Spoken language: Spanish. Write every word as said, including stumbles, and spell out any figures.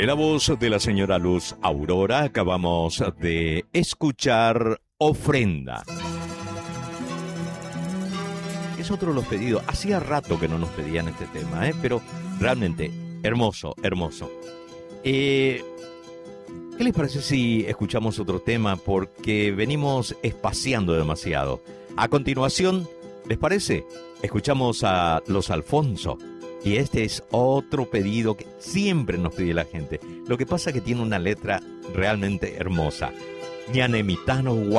En la voz de la señora Luz Aurora acabamos de escuchar Ofrenda. Es otro de los pedidos. Hacía rato que no nos pedían este tema, ¿eh? Pero realmente hermoso, hermoso. Eh, ¿Qué les parece si escuchamos otro tema? Porque venimos espaciando demasiado. A continuación, ¿les parece? Escuchamos a Los Alfonso. Y este es otro pedido que siempre nos pide la gente. Lo que pasa es que tiene una letra realmente hermosa. Ñanemitano